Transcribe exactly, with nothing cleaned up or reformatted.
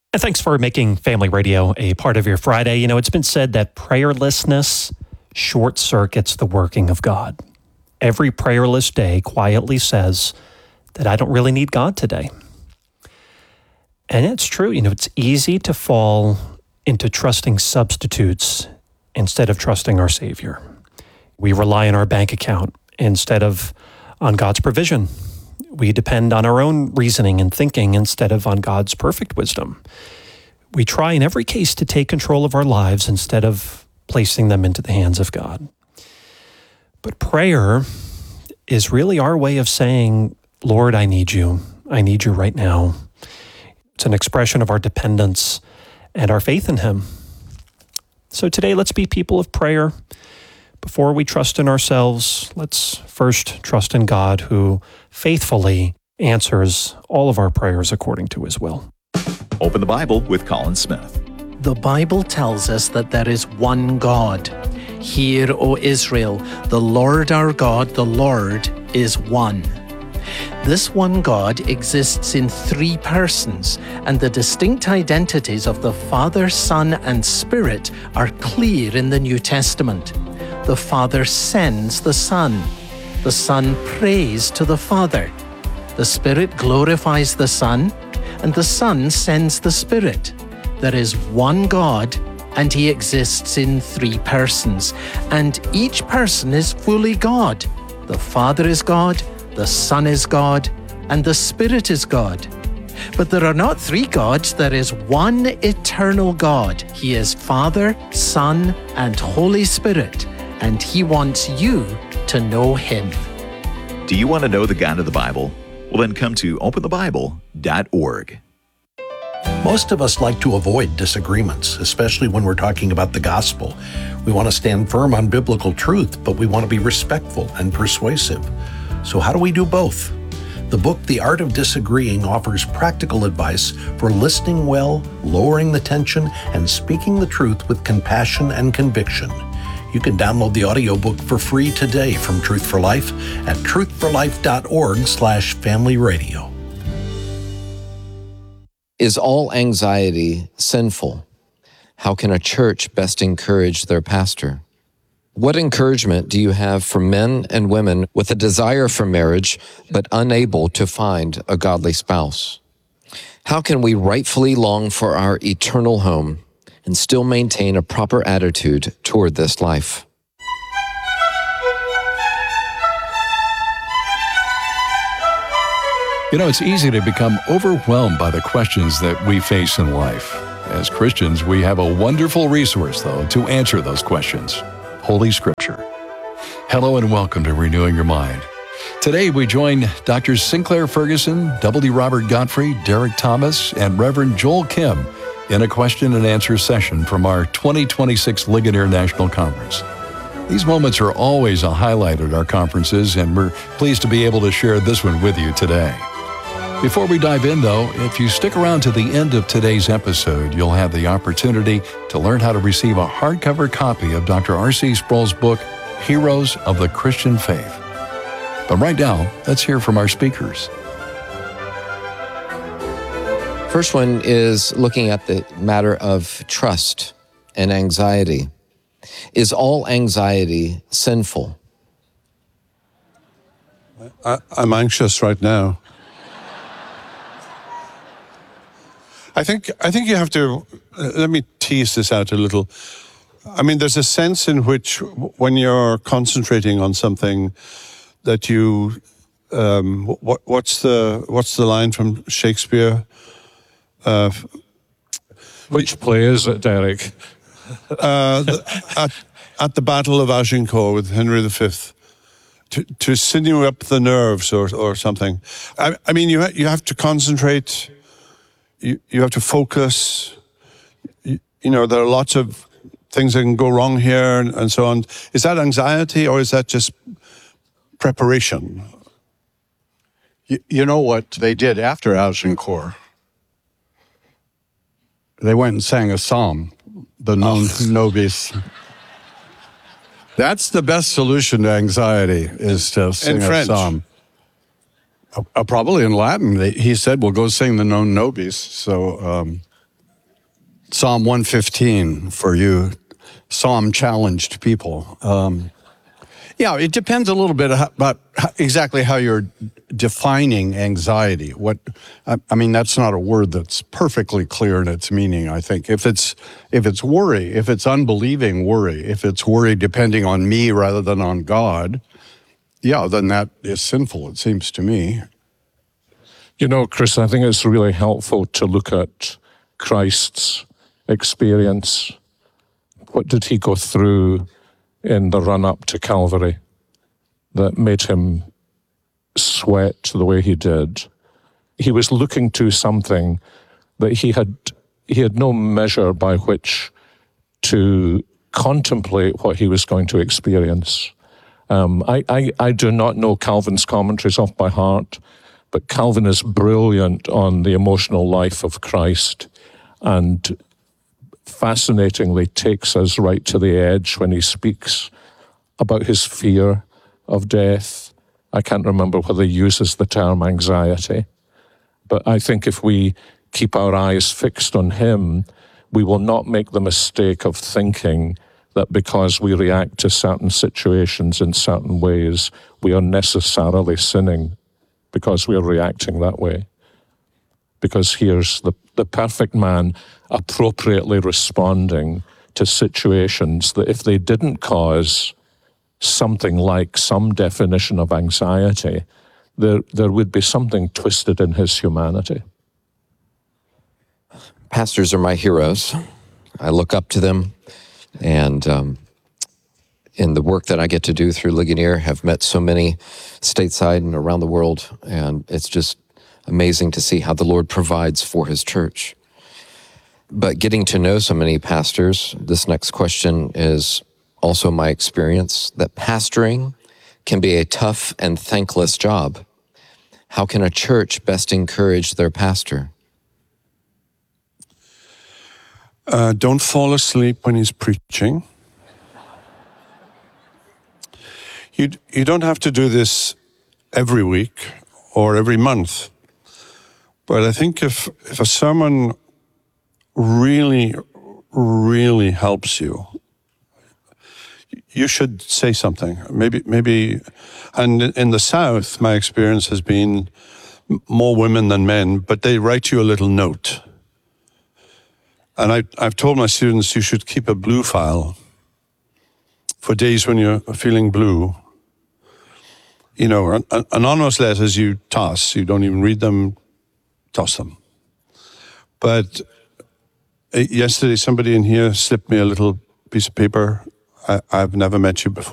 And thanks for making Family Radio a part of your Friday. You know, it's been said that prayerlessness short circuits the working of God. Every prayerless day quietly says that I don't really need God today. And it's true. You know, it's easy to fall into trusting substitutes instead of trusting our Savior. We rely on our bank account instead of on God's provision. We depend on our own reasoning and thinking instead of on God's perfect wisdom. We try in every case to take control of our lives instead of placing them into the hands of God. But prayer is really our way of saying, Lord, I need you. I need you right now. It's an expression of our dependence and our faith in Him. So today, let's be people of prayer. Before we trust in ourselves, let's first trust in God, who faithfully answers all of our prayers according to His will. Open the Bible with Colin Smith. The Bible tells us that there is one God. Hear, O Israel, the Lord our God, the Lord is one. This one God exists in three persons, and the distinct identities of the Father, Son, and Spirit are clear in the New Testament. The Father sends the Son. The Son prays to the Father. The Spirit glorifies the Son, and the Son sends the Spirit. There is one God, and He exists in three persons, and each person is fully God. The Father is God, the Son is God, and the Spirit is God. But there are not three gods, there is one eternal God. He is Father, Son, and Holy Spirit, and He wants you to know Him. Do you want to know the God of the Bible? Well, then come to open the bible dot org. Most of us like to avoid disagreements, especially when we're talking about the gospel. We want to stand firm on biblical truth, but we want to be respectful and persuasive. So how do we do both? The book, The Art of Disagreeing, offers practical advice for listening well, lowering the tension, and speaking the truth with compassion and conviction. You can download the audiobook for free today from Truth for Life at truth for life dot org slash family radio. Is all anxiety sinful? How can a church best encourage their pastor? What encouragement do you have for men and women with a desire for marriage but unable to find a godly spouse? How can we rightfully long for our eternal home and still maintain a proper attitude toward this life? You know, it's easy to become overwhelmed by the questions that we face in life. As Christians, we have a wonderful resource, though, to answer those questions: Holy Scripture. Hello and welcome to Renewing Your Mind. Today we join Doctors Sinclair Ferguson, W. Robert Godfrey, Derek Thomas, and Reverend Joel Kim in a question and answer session from our twenty twenty-six Ligonier National Conference. These moments are always a highlight at our conferences, and we're pleased to be able to share this one with you today. Before we dive in, though, if you stick around to the end of today's episode, you'll have the opportunity to learn how to receive a hardcover copy of Doctor R C Sproul's book, Heroes of the Christian Faith. But right now, let's hear from our speakers. First one is looking at the matter of trust and anxiety. Is all anxiety sinful? I, I'm anxious right now. I think I think you have to, uh, let me tease this out a little. I mean, there's a sense in which when you're concentrating on something that you, um, what, what's the what's the line from Shakespeare? Uh, Which play is it, Derek? uh, the, at, at the Battle of Agincourt with Henry the Fifth, to, to sinew up the nerves or or something. I, I mean, you ha- you have to concentrate. You, you have to focus. You, you know, there are lots of things that can go wrong here and, and so on. Is that anxiety or is that just preparation? You, you know what they did after Agincourt? They went and sang a psalm, the Non Oh. Nobis. That's the best solution to anxiety, is to sing In a French. psalm. Uh, uh, probably in Latin. They, he said, well, go sing the Non Nobis. So, um, Psalm one fifteen for you, Psalm challenged people. Um, yeah, it depends a little bit about how, exactly how you're defining anxiety. What I, I mean, that's not a word that's perfectly clear in its meaning. I think if it's if it's worry, if it's unbelieving worry, if it's worry depending on me rather than on God, yeah, then that is sinful. It seems to me. You know, Chris, I think it's really helpful to look at Christ's experience. What did he go through in the run-up to Calvary that made him sweat the way he did? He was looking to something that he had he had no measure by which to contemplate what he was going to experience. Um, I, I, I do not know Calvin's commentaries off by heart, but Calvin is brilliant on the emotional life of Christ and fascinatingly takes us right to the edge when he speaks about his fear of death. I can't remember whether he uses the term anxiety, but I think if we keep our eyes fixed on him, we will not make the mistake of thinking that because we react to certain situations in certain ways, we are necessarily sinning because we are reacting that way. Because here's the, the perfect man appropriately responding to situations that if they didn't cause something like some definition of anxiety, there, there would be something twisted in his humanity. Pastors are my heroes. I look up to them, and um, in the work that I get to do through Ligonier, have met so many stateside and around the world, and it's just amazing to see how the Lord provides for his church. But getting to know so many pastors, this next question is also my experience, that pastoring can be a tough and thankless job. How can a church best encourage their pastor? Uh, don't fall asleep when he's preaching. You, you don't have to do this every week or every month. But I think if, if a sermon really, really helps you, you should say something. Maybe, maybe, and in the South, my experience has been more women than men, but they write you a little note. And I, I've told my students you should keep a blue file for days when you're feeling blue. You know, an, an, anonymous letters you toss. You don't even read them, toss them. But uh, yesterday, somebody in here slipped me a little piece of paper. I, I've never met you before.